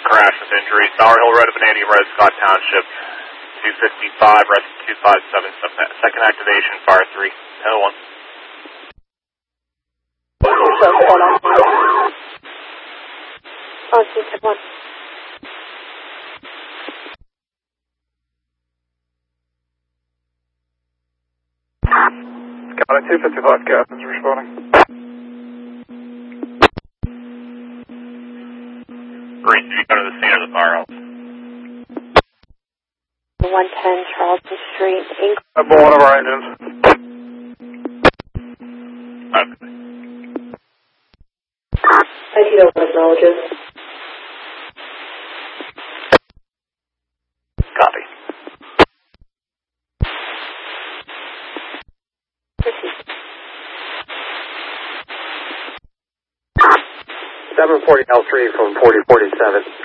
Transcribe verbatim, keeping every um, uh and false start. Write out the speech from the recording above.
crash with injury. Bower Hill Road, Vanadium Road, Scott Township, two fifty-five, rescue two five seven, second activation, fire three, ten oh one. Oh, two ten one. Got it, two fifty-five captain's responding. Great, did you go to the scene of the fire house? one ten Charleston Street, Inc. I blew one of our engines. Okay. I see no acknowledges. Copy. seven forty L three from forty forty-seven.